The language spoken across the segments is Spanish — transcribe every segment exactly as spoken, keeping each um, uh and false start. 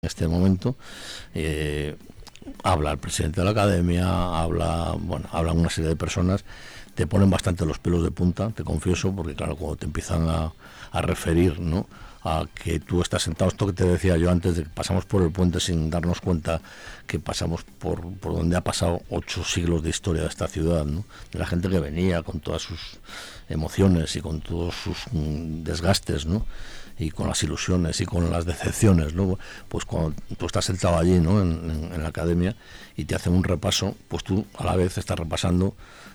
en este momento, eh, habla el presidente de la academia, habla, bueno, hablan una serie de personas, te ponen bastante los pelos de punta, te confieso, porque claro, cuando te empiezan a, a referir, ¿no?, a que tú estás sentado, esto que te decía yo antes, de que pasamos por el puente sin darnos cuenta que pasamos por, por donde ha pasado ocho siglos de historia de esta ciudad, ¿no?, de la gente que venía con todas sus emociones y con todos sus mm, desgastes, ¿no?, y con las ilusiones y con las decepciones, ¿no? Pues cuando tú estás sentado allí, ¿no?, en, en, en la academia, y te hacen un repaso, pues tú a la vez estás repasando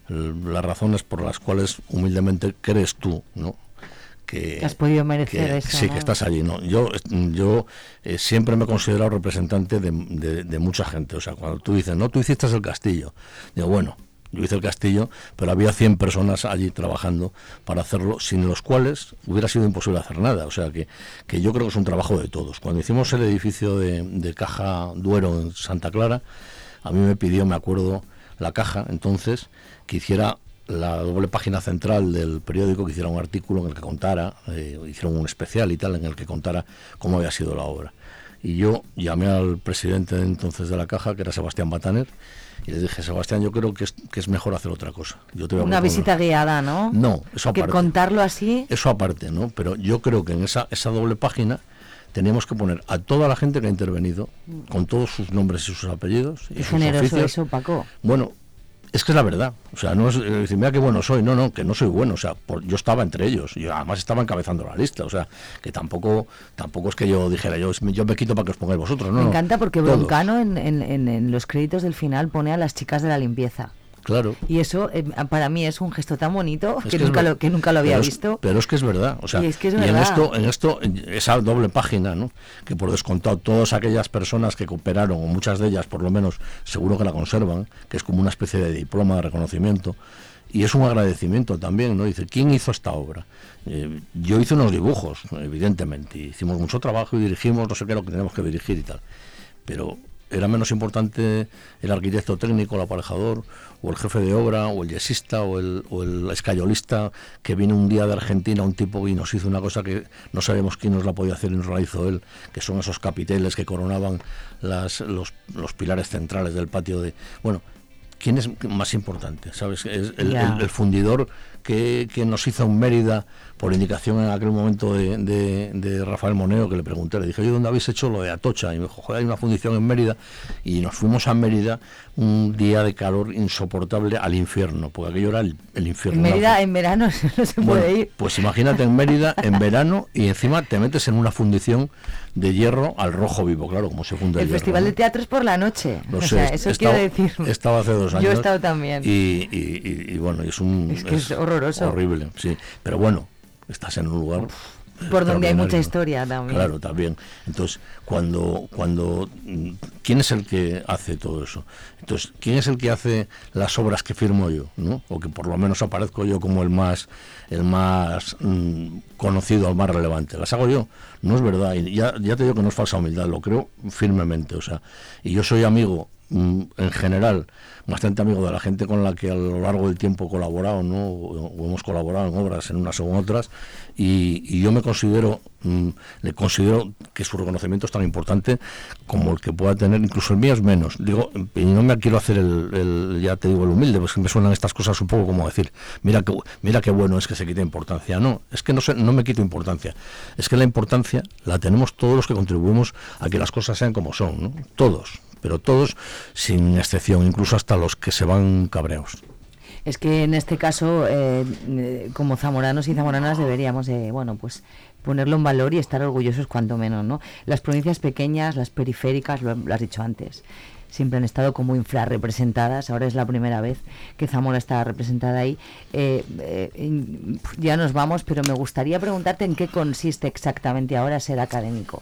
las razones por las cuales humildemente crees tú, ¿no?, que, que has podido merecer que, eso, sí, ¿no? que estás allí, ¿no? Yo, yo eh, siempre me he considerado representante de, de, de mucha gente. O sea, cuando tú dices, no, tú hiciste el castillo, digo, bueno, yo hice el castillo, pero había cien personas allí trabajando para hacerlo, sin los cuales hubiera sido imposible hacer nada. O sea, que, que yo creo que es un trabajo de todos. Cuando hicimos el edificio de, de Caja Duero en Santa Clara, a mí me pidió, me acuerdo, la Caja, entonces, que hiciera la doble página central del periódico, que hiciera un artículo en el que contara, eh, hicieron un especial y tal, en el que contara cómo había sido la obra. Y yo llamé al presidente entonces de la Caja, que era Sebastián Bataner, y le dije, Sebastián, yo creo que es, que es mejor hacer otra cosa. Yo te voy a Una visita guiada, ¿no? No, eso aparte. Que contarlo así... Eso aparte, ¿no? Pero yo creo que en esa, esa doble página teníamos que poner a toda la gente que ha intervenido, con todos sus nombres y sus apellidos y Qué sus generoso oficios. eso, Paco. Bueno, es que es la verdad. O sea, no es decir, mira qué bueno soy. No, no, que no soy bueno. O sea, por, yo estaba entre ellos. Yo además estaba encabezando la lista. O sea, que tampoco tampoco es que yo dijera, yo, yo me quito para que os pongáis vosotros. No, Me no, encanta porque todos. Broncano en, en, en, en los créditos del final pone a las chicas de la limpieza. Claro. Y eso eh, para mí es un gesto tan bonito es que, que nunca es, lo, que nunca lo había pero visto. Es, pero es que es verdad. O sea, y es que es y verdad. en esto, en esto, esa doble página, ¿no?, que por descontado todas aquellas personas que cooperaron, o muchas de ellas por lo menos, seguro que la conservan, que es como una especie de diploma de reconocimiento. Y es un agradecimiento también, ¿no? Dice, ¿quién hizo esta obra? Eh, yo hice unos dibujos, evidentemente, hicimos mucho trabajo y dirigimos, no sé qué es lo que tenemos que dirigir y tal. Pero era menos importante el arquitecto técnico, el aparejador, o el jefe de obra, o el yesista, o el, o el escayolista, que vino un día de Argentina, un tipo y nos hizo una cosa que no sabemos quién nos la podía hacer y nos la hizo él, que son esos capiteles que coronaban las, los, los pilares centrales del patio de... Bueno, ¿quién es más importante? ¿Sabes? Es el, yeah. el, el fundidor que, que nos hizo en Mérida, por indicación en aquel momento de, de, de Rafael Moneo, que le pregunté, le dije, oye, ¿dónde habéis hecho lo de Atocha? Y me dijo, joder, hay una fundición en Mérida, y nos fuimos a Mérida un día de calor insoportable al infierno, porque aquello era el, el infierno. En Mérida en verano no se bueno, puede ir. Pues imagínate en Mérida en verano, y encima te metes en una fundición de hierro al rojo vivo, claro, como se funde el, el hierro. El Festival ¿no? de Teatro es por la noche, Lo o sé, sea, eso estaba, quiero decir. Estaba hace dos años. Yo he estado también. Y, y, y, y bueno, es un... Es que es, es horroroso. Horrible, sí. Pero bueno, estás en un lugar... Por donde hay mucha historia también. Claro, también. Entonces, cuando, cuando, ¿quién es el que hace todo eso? Entonces, ¿quién es el que hace las obras que firmo yo, ¿no? O que por lo menos aparezco yo como el más, el más mmm, conocido, el más relevante. Las hago yo, no es verdad. Y ya, ya te digo que no es falsa humildad, lo creo firmemente. O sea, y yo soy amigo, mmm, en general, bastante amigo de la gente con la que a lo largo del tiempo he colaborado, ¿no? O, o hemos colaborado en obras, en unas o en otras, y, y yo me considero, mmm, le considero que su reconocimiento es tan importante como el que pueda tener, incluso el mío es menos. Digo, y no me quiero hacer el, el ya te digo, el humilde, pues que me suenan estas cosas un poco como decir, mira que, mira qué bueno es que se quite importancia. No, es que no, se, no me quito importancia, es que la importancia la tenemos todos los que contribuimos a que las cosas sean como son, ¿no? Todos. Pero todos sin excepción, incluso hasta los que se van cabreados. Es que en este caso, eh, como zamoranos y zamoranas deberíamos, eh, bueno, pues ponerlo en valor y estar orgullosos cuanto menos, ¿no? Las provincias pequeñas, las periféricas, lo, lo has dicho antes, siempre han estado como infrarrepresentadas. Ahora es la primera vez que Zamora está representada ahí. Eh, eh, ya nos vamos, pero me gustaría preguntarte en qué consiste exactamente ahora ser académico.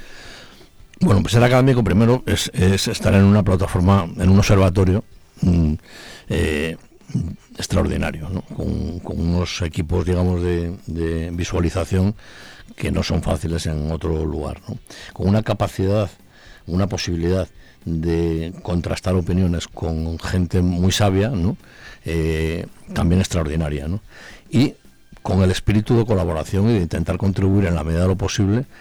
Bueno, pues ser académico primero es, es estar en una plataforma, en un observatorio mmm, eh, extraordinario, ¿no? Con, con unos equipos, digamos, de, de visualización que no son fáciles en otro lugar, ¿no? Con una capacidad, una posibilidad de contrastar opiniones con gente muy sabia, ¿no? Eh, también extraordinaria, ¿no? Y con el espíritu de colaboración y de intentar contribuir en la medida de lo posible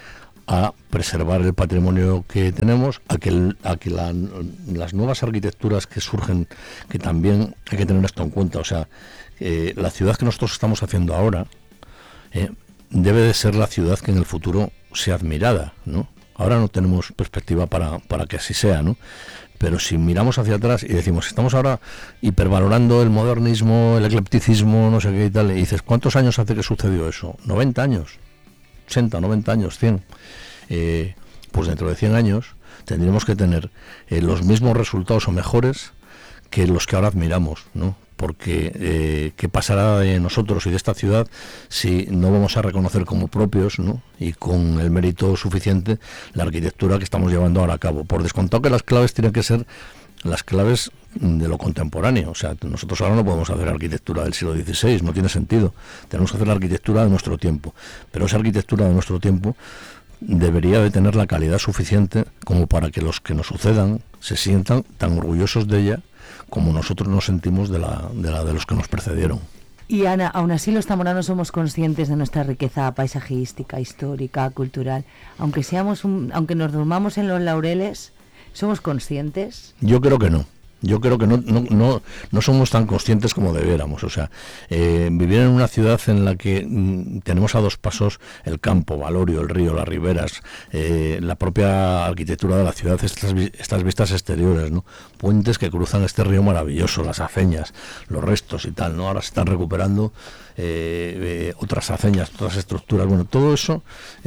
a preservar el patrimonio que tenemos, a que, el, a que la, las nuevas arquitecturas que surgen, que también hay que tener esto en cuenta, o sea, eh, la ciudad que nosotros estamos haciendo ahora eh, debe de ser la ciudad que en el futuro sea admirada, ¿no? Ahora no tenemos perspectiva para, para que así sea, ¿no? Pero si miramos hacia atrás y decimos, estamos ahora hipervalorando el modernismo, el eclecticismo, no sé qué y tal, y dices, ¿cuántos años hace que sucedió eso? ¿noventa años? ¿ochenta, noventa años? ¿cien? Eh, pues dentro de cien años tendremos que tener eh, los mismos resultados o mejores que los que ahora admiramos, ¿no? Porque eh, ¿qué pasará de nosotros y de esta ciudad si no vamos a reconocer como propios, ¿no? Y con el mérito suficiente la arquitectura que estamos llevando ahora a cabo? Por descontado que las claves tienen que ser las claves de lo contemporáneo. O sea, nosotros ahora no podemos hacer arquitectura del siglo dieciséis, no tiene sentido. Tenemos que hacer la arquitectura de nuestro tiempo. Pero esa arquitectura de nuestro tiempo debería de tener la calidad suficiente como para que los que nos sucedan se sientan tan orgullosos de ella como nosotros nos sentimos de la de, la, de los que nos precedieron. Y Ana, aún así los zamoranos somos conscientes de nuestra riqueza paisajística, histórica, cultural. Aunque seamos un, aunque nos durmamos en los laureles, ¿somos conscientes? Yo creo que no. Yo creo que no no no, no somos tan conscientes como debiéramos. O sea, eh, vivir en una ciudad en la que mm, tenemos a dos pasos el campo, Valorio, el río, las riberas, eh, la propia arquitectura de la ciudad, estas, estas vistas exteriores, ¿no? Puentes que cruzan este río maravilloso, las aceñas, los restos y tal, ¿no? Ahora se están recuperando eh, eh, otras aceñas, otras estructuras. Bueno, todo eso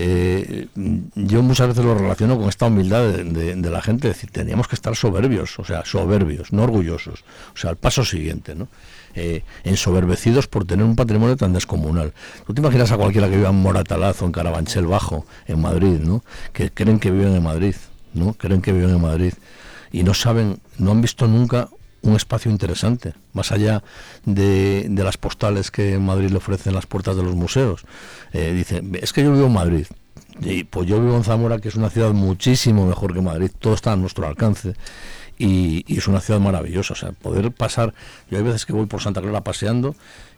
eh, yo muchas veces lo relaciono con esta humildad de, de, de la gente. Es decir, teníamos que estar soberbios, o sea, soberbios, no orgullosos. O sea, el paso siguiente, ¿no? Eh, ensoberbecidos por tener un patrimonio tan descomunal. Tú te imaginas a cualquiera que viva en Moratalaz o en Carabanchel Bajo, en Madrid, ¿no? Que creen que viven en Madrid, ¿no? Creen que viven en Madrid y no saben, no han visto nunca un espacio interesante, más allá de, de las postales que en Madrid le ofrecen las puertas de los museos. Eh, dicen, es que yo vivo en Madrid. Y pues yo vivo en Zamora, que es una ciudad muchísimo mejor que Madrid, todo está a nuestro alcance. Y, y es una ciudad maravillosa, o sea, poder pasar, yo hay veces que voy por Santa Clara paseando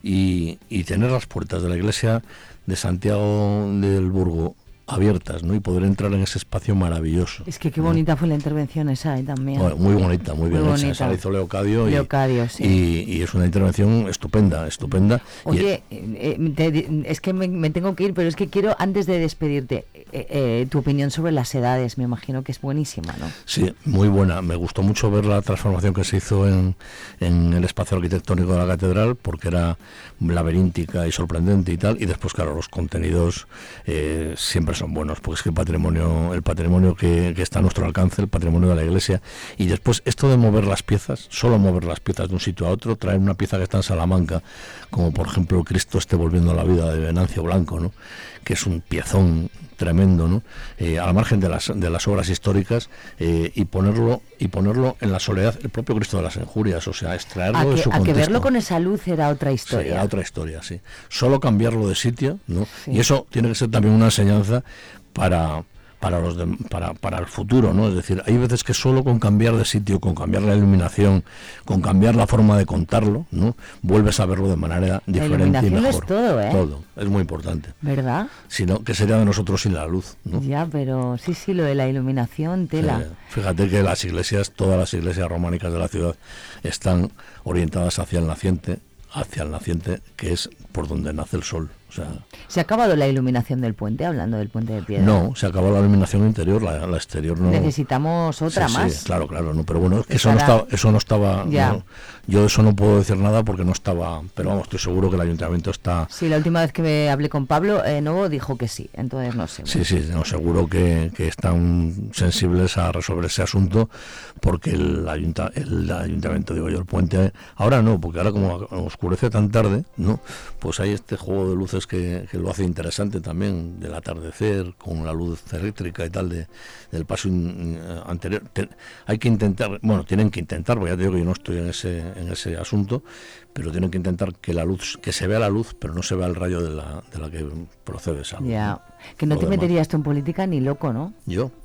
y, y tener las puertas de la iglesia de Santiago del Burgo abiertas, ¿no? Y poder entrar en ese espacio maravilloso. Es que qué bonita ¿no? fue la intervención esa ¿eh? También. Bueno, muy bonita, muy, muy bien bonita. Hecha. Esa la hizo Leocadio, Leocadio y, sí. y, y es una intervención estupenda, estupenda. Oye, y, eh, te, es que me, me tengo que ir, pero es que quiero, antes de despedirte, eh, eh, tu opinión sobre las edades, me imagino que es buenísima, ¿no? Sí, muy buena. Me gustó mucho ver la transformación que se hizo en, en el espacio arquitectónico de la catedral, porque era laberíntica y sorprendente y tal, y después, claro, los contenidos eh, siempre son buenos, porque es que el patrimonio, el patrimonio que, que está a nuestro alcance, el patrimonio de la iglesia, y después esto de mover las piezas, solo mover las piezas de un sitio a otro, traer una pieza que está en Salamanca, como por ejemplo Cristo esté volviendo a la vida de Venancio Blanco, ¿no? Que es un piezón tremendo, ¿no? Eh, al margen de las de las obras históricas, eh, y ponerlo y ponerlo en la soledad, el propio Cristo de las Injurias, o sea, extraerlo a de que, su a contexto. Que verlo con esa luz era otra historia. Sí, era otra historia, sí. Solo cambiarlo de sitio, ¿no? Sí. Y eso tiene que ser también una enseñanza para para los de, para para el futuro, ¿no? Es decir, hay veces que solo con cambiar de sitio, con cambiar la iluminación, con cambiar la forma de contarlo, ¿no? Vuelves a verlo de manera diferente y mejor. Es todo, ¿eh? Todo, es muy importante. ¿Verdad? Si no, ¿qué sería de nosotros sin la luz, ¿no? Ya, pero sí, sí, lo de la iluminación, tela. Eh, fíjate que las iglesias, todas las iglesias románicas de la ciudad están orientadas hacia el naciente, hacia el naciente, que es por donde nace el sol. O sea, ¿se ha acabado la iluminación del puente, hablando del puente de piedra? No, se acabó la iluminación interior, la, la exterior no. Necesitamos otra sí, más. Sí, claro, claro, no, pero bueno, es que eso no estaba, eso no estaba no, yo de eso no puedo decir nada porque no estaba, pero vamos, estoy seguro que el ayuntamiento está. Sí, la última vez que me hablé con Pablo eh, Novo dijo que sí, entonces no sé. Sí, sí, no, seguro que, que están sensibles a resolver ese asunto porque el, ayunta, el ayuntamiento, digo yo, el puente, ahora no, porque ahora como oscurece tan tarde, ¿no? Pues hay este juego de luces que, que lo hace interesante también, del atardecer con la luz eléctrica y tal de, del paso in, uh, anterior. Te, hay que intentar, bueno, tienen que intentar, porque ya te digo que yo no estoy en ese en ese asunto, pero tienen que intentar que la luz, que se vea la luz, pero no se vea el rayo de la de la que procede esa luz. Ya, que no Lo te demás. meterías tú en política ni loco, ¿no? Yo, no.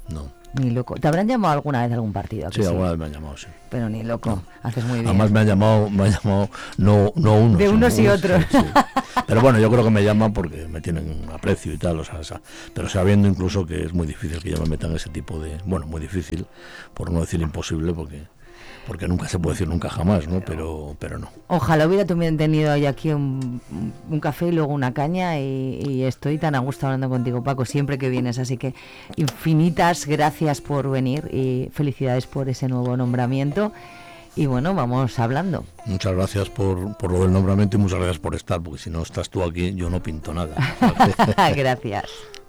Ni loco. ¿Te habrán llamado alguna vez a algún partido? Sí, sí, alguna vez me han llamado, sí. Pero ni loco, no. Haces muy bien. Además me han llamado, me han llamado no, no unos. De unos y otros. Sí, sí. Pero bueno, yo creo que me llaman porque me tienen aprecio y tal, o sea, o sea, pero sabiendo incluso que es muy difícil que ya me metan ese tipo de... Bueno, muy difícil, por no decir imposible, porque... porque nunca se puede decir nunca jamás, ¿no? Pero pero no. Ojalá hubiera tenido hoy aquí un, un café y luego una caña y, y estoy tan a gusto hablando contigo, Paco, siempre que vienes, así que infinitas gracias por venir y felicidades por ese nuevo nombramiento y bueno, vamos hablando. Muchas gracias por, por lo del nombramiento y muchas gracias por estar, porque si no estás tú aquí yo no pinto nada. Gracias.